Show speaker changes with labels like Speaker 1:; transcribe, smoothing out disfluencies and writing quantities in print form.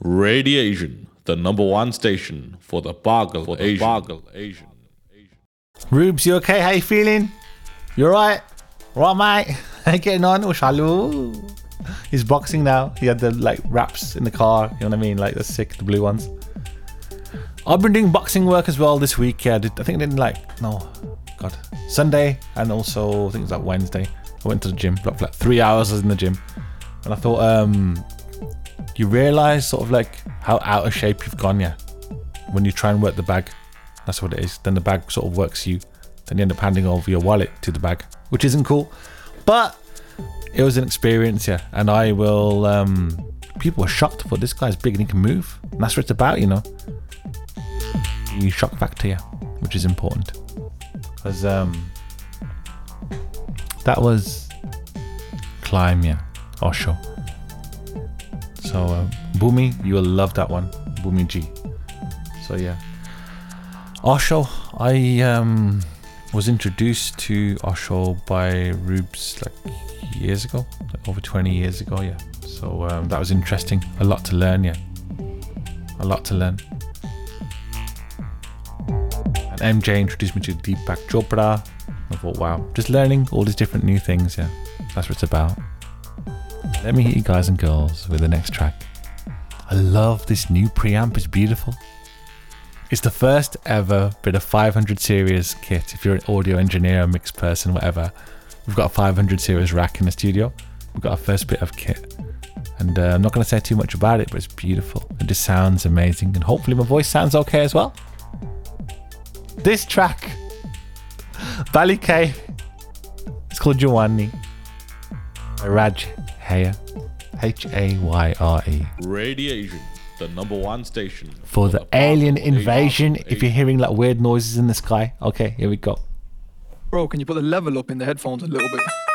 Speaker 1: Radiation, the number one station for the Bargle Asian.
Speaker 2: Rubes, you okay? How you feeling? You alright? Right, mate? How you getting on? Ushalu. He's boxing now. He had the wraps in the car. You know what I mean? Like the sick, the blue ones. I've been doing boxing work as well this week. Yeah, I think I did Sunday and also I think it was Wednesday. I went to the gym. For 3 hours I was in the gym, and I thought, you realise sort of how out of shape you've gone, yeah, when you try and work the bag. That's what it is. Then the bag sort of works you. Then you end up handing over your wallet to the bag, which isn't cool. But it was an experience, yeah. And I will. People were shocked, but this guy's big and he can move. And that's what it's about, you know. The shock factor, yeah, which is important. Because that was climb, yeah, Osho. So Bumi, you will love that one, Bumi G. So yeah, Osho. I was introduced to Osho by Rubes years ago, over 20 years ago, yeah. So that was interesting. A lot to learn, yeah. A lot to learn. And MJ introduced me to Deepak Chopra. I thought, wow, just learning all these different new things, yeah. That's what it's about. Let me hit you guys and girls with the next track. I love this new preamp, it's beautiful. It's the first ever bit of 500 series kit. If you're an audio engineer, a mixed person, whatever, we've got a 500 series rack in the studio. We've got our first bit of kit. And I'm not going to say too much about it, but it's beautiful. It just sounds amazing. And hopefully my voice sounds okay as well. This track, Bali K, it's called Jawani by Raj Hayre, Hayre.
Speaker 1: Radiation, the number one station
Speaker 2: for the alien invasion. If you're hearing weird noises in the sky, okay, here we go.
Speaker 3: Bro, can you put the level up in the headphones a little bit?